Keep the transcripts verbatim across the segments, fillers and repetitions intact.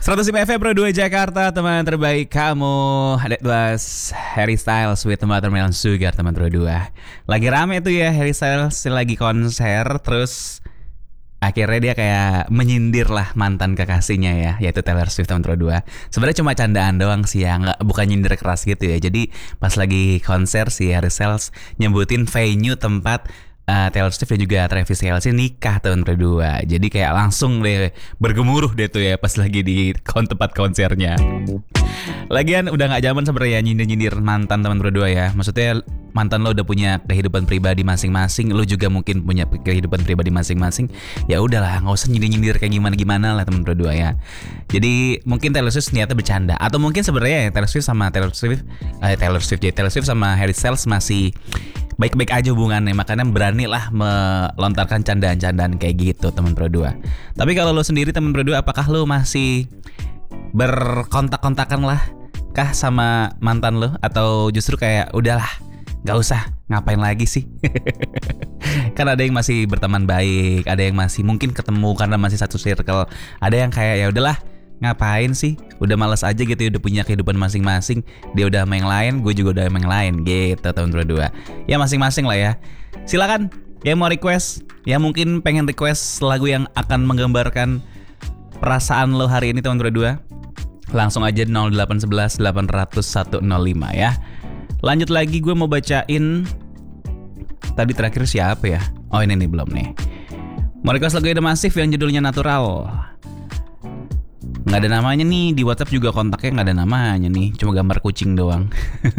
seratus lima F M Pro dua Jakarta, teman terbaik kamu. That was Harry Styles with Watermelon Sugar, teman Pro dua. Lagi rame tuh ya, Harry Styles lagi konser, terus akhirnya dia kayak menyindir lah mantan kekasihnya ya, yaitu Taylor Swift, teman Pro dua. Sebenarnya cuma candaan doang sih ya, nggak, bukan nyindir keras gitu ya. Jadi pas lagi konser si Harry Styles nyebutin venue tempat Uh, Taylor Swift dan juga Travis Kelce nikah tahun kedua. Jadi kayak langsung deh bergemuruh deh tuh ya pas lagi di kon tempat konsernya. Lagian udah gak zaman sebenarnya nyindir-nyindir mantan teman berdua ya. Maksudnya mantan lo udah punya kehidupan pribadi masing-masing, lo juga mungkin punya kehidupan pribadi masing-masing. Ya udahlah, nggak usah nyindir-nyindir kayak gimana-gimana lah teman berdua ya. Jadi mungkin Taylor Swift niatnya bercanda, atau mungkin sebenarnya ya Taylor Swift sama Taylor Swift, eh, Taylor Swift jadi Taylor Swift sama Harry Styles masih baik-baik aja hubungannya, makanya beranilah melontarkan candaan-candaan kayak gitu teman Pro dua. Tapi kalau lo sendiri teman Pro dua, apakah lo masih berkontak-kontakan lah kah sama mantan lo, atau justru kayak udahlah nggak usah, ngapain lagi sih? Kan ada yang masih berteman baik, ada yang masih mungkin ketemu karena masih satu circle, ada yang kayak ya udahlah ngapain sih, udah malas aja gitu ya, udah punya kehidupan masing-masing, dia udah sama yang lain, gue juga udah sama yang lain gitu tahun dua. Ya masing-masing lah ya. Silakan yang mau request, ya mungkin pengen request lagu yang akan menggambarkan perasaan lo hari ini tahun dua, langsung aja nol delapan satu satu delapan nol nol satu nol lima ya. Lanjut lagi, gue mau bacain tadi terakhir siapa ya? Oh ini nih, belum nih. Mau request lagu The Massive yang judulnya Natural. Nggak ada namanya nih, di WhatsApp juga kontaknya nggak ada namanya nih, cuma gambar kucing doang.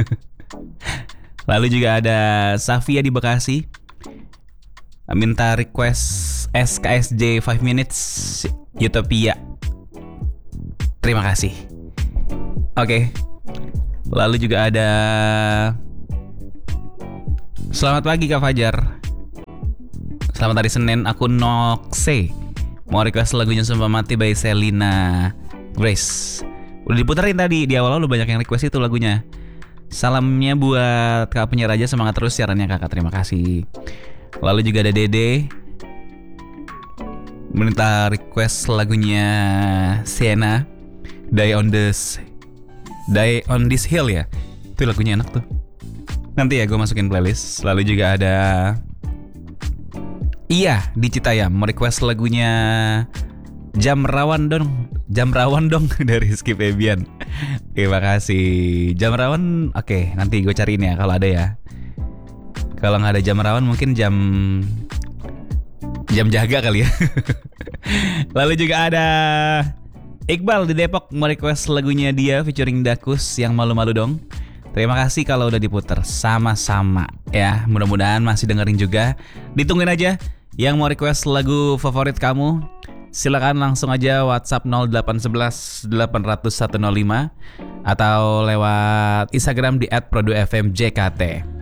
Lalu juga ada Safia di Bekasi, minta request S K S J five minutes Utopia. Terima kasih. Oke. Lalu juga ada selamat pagi Kak Fajar, selamat hari Senin, aku Noxe. Mau request lagunya Sumpah Mati by Selena Grace. Udah diputerin tadi, di awal lu banyak yang request itu lagunya. Salamnya buat Kak Penyiar Raja, semangat terus siarannya Kakak, terima kasih. Lalu juga ada Dede, minta request lagunya Sienna, Die on this Die on this Hill ya. Itu lagunya enak tuh, nanti ya gue masukin playlist. Lalu juga ada Iya di Citayam, mau request lagunya Jam Rawan dong, Jam Rawan dong dari Rizky Febian. Terima kasih. Jam Rawan, oke okay, nanti gue cariin ya kalau ada ya. Kalau nggak ada Jam Rawan mungkin jam jam jaga kali ya. Lalu juga ada Iqbal di Depok, mau request lagunya dia featuring Dakus yang Malu-Malu Dong. Terima kasih kalau udah diputer, sama-sama ya. Mudah-mudahan masih dengerin juga. Ditungguin aja yang mau request lagu favorit kamu. Silakan langsung aja WhatsApp nol delapan satu satu delapan nol nol satu nol lima atau lewat Instagram di et pro dua f m j k t.